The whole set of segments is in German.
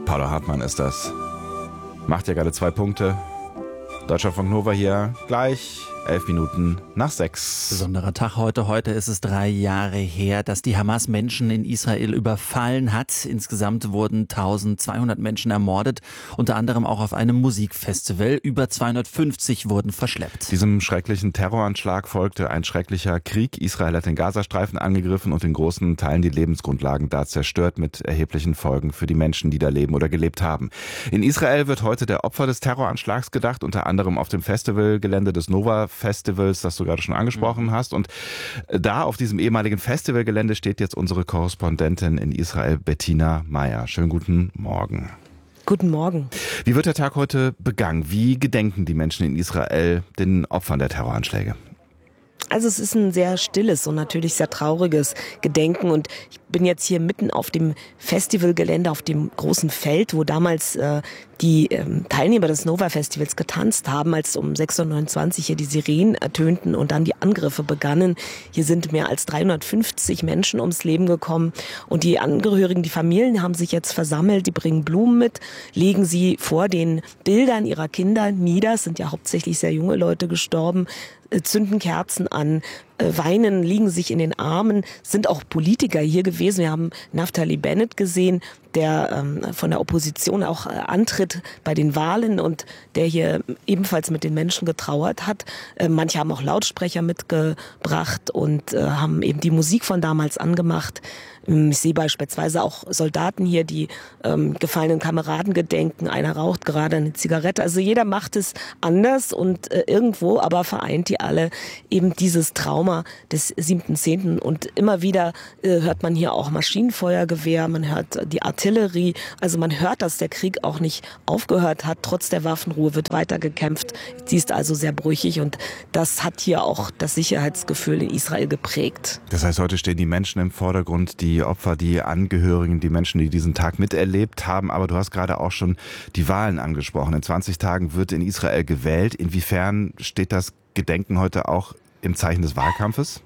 Paula Hartmann ist das. Macht ja gerade 2 Punkte. Deutschlandfunk Nova hier gleich 11 Minuten nach 6. Besonderer Tag heute. Heute ist es 3 Jahre her, dass die Hamas Menschen in Israel überfallen hat. Insgesamt wurden 1200 Menschen ermordet, unter anderem auch auf einem Musikfestival. Über 250 wurden verschleppt. Diesem schrecklichen Terroranschlag folgte ein schrecklicher Krieg. Israel hat den Gazastreifen angegriffen und in großen Teilen die Lebensgrundlagen da zerstört, mit erheblichen Folgen für die Menschen, die da leben oder gelebt haben. In Israel wird heute der Opfer des Terroranschlags gedacht, unter anderem auf dem Festivalgelände des Nova Festivals, das du gerade schon angesprochen hast. Und da auf diesem ehemaligen Festivalgelände steht jetzt unsere Korrespondentin in Israel, Bettina Meyer. Schönen guten Morgen. Guten Morgen. Wie wird der Tag heute begangen? Wie gedenken die Menschen in Israel den Opfern der Terroranschläge? Also es ist ein sehr stilles und natürlich sehr trauriges Gedenken, und ich bin jetzt hier mitten auf dem Festivalgelände, auf dem großen Feld, wo damals die Teilnehmer des Nova-Festivals getanzt haben, als um 6:29 Uhr hier die Sirenen ertönten und dann die Angriffe begannen. Hier sind mehr als 350 Menschen ums Leben gekommen, und die Angehörigen, die Familien haben sich jetzt versammelt, die bringen Blumen mit, legen sie vor den Bildern ihrer Kinder nieder, es sind ja hauptsächlich sehr junge Leute gestorben, zünden Kerzen an, weinen, liegen sich in den Armen, sind auch Politiker hier gewesen. Wir haben Naftali Bennett gesehen, der von der Opposition auch antritt bei den Wahlen und der hier ebenfalls mit den Menschen getrauert hat. Manche haben auch Lautsprecher mitgebracht und haben eben die Musik von damals angemacht. Ich sehe beispielsweise auch Soldaten hier, die gefallenen Kameraden gedenken. Einer raucht gerade eine Zigarette. Also jeder macht es anders und irgendwo aber vereint die alle eben dieses Trauma des 7.10. Und immer wieder hört man hier auch Maschinenfeuergewehr, man hört die Artillerie. Also man hört, dass der Krieg auch nicht aufgehört hat. Trotz der Waffenruhe wird weiter gekämpft. Sie ist also sehr brüchig, und das hat hier auch das Sicherheitsgefühl in Israel geprägt. Das heißt, heute stehen die Menschen im Vordergrund, die Opfer, die Angehörigen, die Menschen, die diesen Tag miterlebt haben. Aber du hast gerade auch schon die Wahlen angesprochen. In 20 Tagen wird in Israel gewählt. Inwiefern steht das Gedenken heute auch im Zeichen des Wahlkampfes?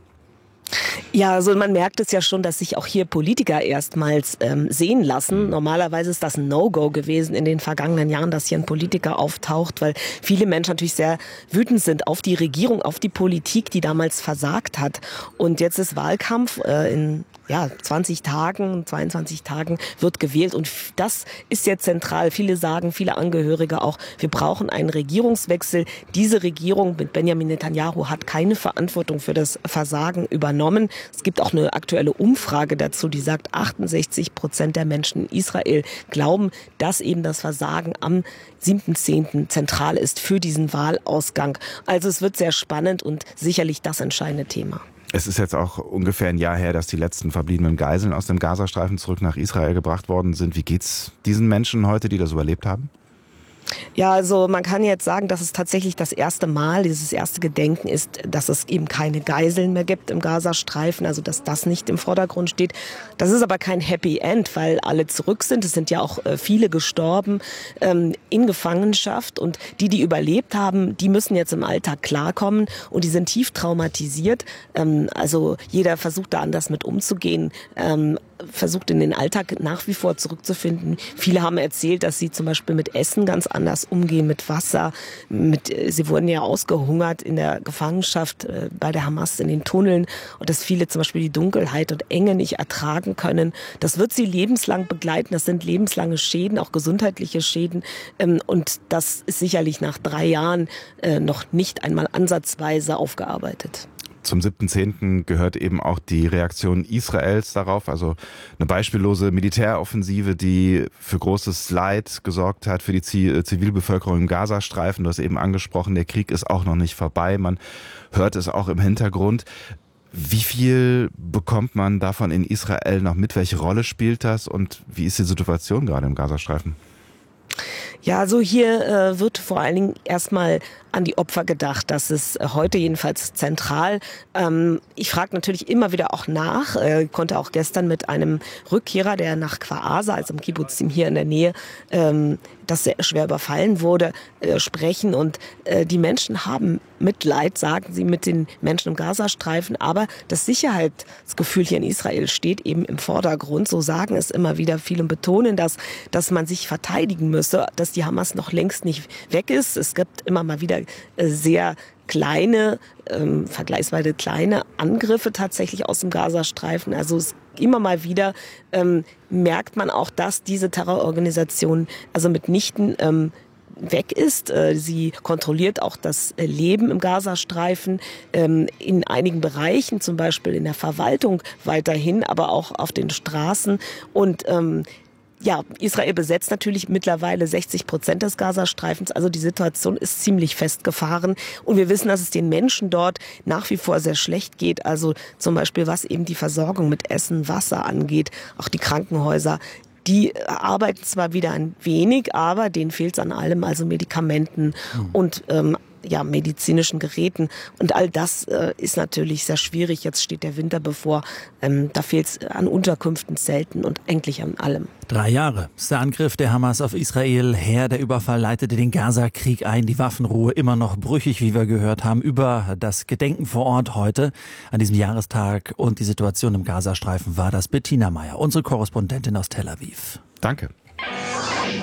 Ja, also man merkt es ja schon, dass sich auch hier Politiker erstmals sehen lassen. Normalerweise ist das ein No-Go gewesen in den vergangenen Jahren, dass hier ein Politiker auftaucht, weil viele Menschen natürlich sehr wütend sind auf die Regierung, auf die Politik, die damals versagt hat. Und jetzt ist Wahlkampf in 20 Tagen, 22 Tagen wird gewählt, und das ist jetzt zentral. Viele sagen, viele Angehörige auch, wir brauchen einen Regierungswechsel. Diese Regierung mit Benjamin Netanyahu hat keine Verantwortung für das Versagen übernommen. Es gibt auch eine aktuelle Umfrage dazu, die sagt, 68% der Menschen in Israel glauben, dass eben das Versagen am 7.10. zentral ist für diesen Wahlausgang. Also es wird sehr spannend und sicherlich das entscheidende Thema. Es ist jetzt auch ungefähr ein Jahr her, dass die letzten verbliebenen Geiseln aus dem Gazastreifen zurück nach Israel gebracht worden sind. Wie geht's diesen Menschen heute, die das überlebt haben? Ja, also man kann jetzt sagen, dass es tatsächlich das erste Mal, dieses erste Gedenken ist, dass es eben keine Geiseln mehr gibt im Gazastreifen, also dass das nicht im Vordergrund steht. Das ist aber kein Happy End, weil alle zurück sind. Es sind ja auch viele gestorben in Gefangenschaft, und die überlebt haben, die müssen jetzt im Alltag klarkommen, und die sind tief traumatisiert. Also jeder versucht da anders mit umzugehen, versucht in den Alltag nach wie vor zurückzufinden. Viele haben erzählt, dass sie zum Beispiel mit Essen ganz anders umgehen, mit Wasser. Sie wurden ja ausgehungert in der Gefangenschaft bei der Hamas in den Tunneln, und dass viele zum Beispiel die Dunkelheit und Enge nicht ertragen können. Das wird sie lebenslang begleiten. Das sind lebenslange Schäden, auch gesundheitliche Schäden. Und das ist sicherlich nach 3 Jahren noch nicht einmal ansatzweise aufgearbeitet. Zum 7.10. gehört eben auch die Reaktion Israels darauf, also eine beispiellose Militäroffensive, die für großes Leid gesorgt hat für die Zivilbevölkerung im Gazastreifen. Du hast eben angesprochen, der Krieg ist auch noch nicht vorbei, man hört es auch im Hintergrund. Wie viel bekommt man davon in Israel noch mit? Welche Rolle spielt das, und wie ist die Situation gerade im Gazastreifen? Ja, also hier wird vor allen Dingen erstmal an die Opfer gedacht. Das ist heute jedenfalls zentral. Ich frage natürlich immer wieder auch nach. Ich konnte auch gestern mit einem Rückkehrer, der nach Kfar-Aza, also im Kibbutzim hier in der Nähe, das sehr schwer überfallen wurde, sprechen. Und die Menschen haben Mitleid, sagen sie, mit den Menschen im Gazastreifen. Aber das Sicherheitsgefühl hier in Israel steht eben im Vordergrund. So sagen es immer wieder viele und betonen das, dass man sich verteidigen müsse, dass die Hamas noch längst nicht weg ist. Es gibt immer mal wieder sehr kleine, vergleichsweise kleine Angriffe tatsächlich aus dem Gazastreifen. Also immer mal wieder merkt man auch, dass diese Terrororganisation also mitnichten weg ist. Sie kontrolliert auch das Leben im Gazastreifen in einigen Bereichen, zum Beispiel in der Verwaltung weiterhin, aber auch auf den Straßen. Und Israel besetzt natürlich mittlerweile 60% des Gazastreifens. Also die Situation ist ziemlich festgefahren. Und wir wissen, dass es den Menschen dort nach wie vor sehr schlecht geht. Also zum Beispiel, was eben die Versorgung mit Essen, Wasser angeht. Auch die Krankenhäuser. Die arbeiten zwar wieder ein wenig, aber denen fehlt es an allem, also Medikamenten und medizinischen Geräten. Und all das ist natürlich sehr schwierig. Jetzt steht der Winter bevor. Da fehlt es an Unterkünften, Zelten und eigentlich an allem. 3 Jahre ist der Angriff der Hamas auf Israel her. Der Überfall leitete den Gaza-Krieg ein. Die Waffenruhe immer noch brüchig, wie wir gehört haben. Über das Gedenken vor Ort heute an diesem Jahrestag und die Situation im Gazastreifen war das Bettina Meyer, unsere Korrespondentin aus Tel Aviv. Danke.